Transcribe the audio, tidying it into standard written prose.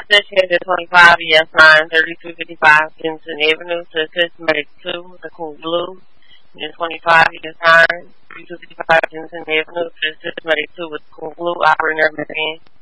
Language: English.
Intersection at 25 ES9 3255 Kinston Avenue to Systematic 2, the Cool Blue. Unit 25 ES9 3255 Kinston Avenue to Systematic 2 with Cool Blue operating everything.